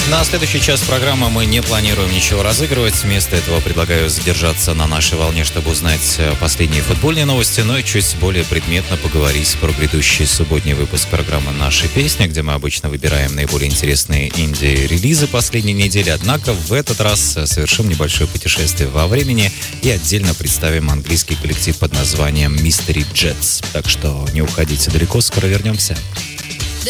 На следующий час программы мы не планируем ничего разыгрывать. Вместо этого предлагаю задержаться на нашей волне, чтобы узнать последние футбольные новости, но и чуть более предметно поговорить про грядущий субботний выпуск программы «Наши песни», где мы обычно выбираем наиболее интересные инди-релизы последней недели. Однако в этот раз совершим небольшое путешествие во времени и отдельно представим английский коллектив под названием Mystery Jets. Так что не уходите далеко, скоро вернемся.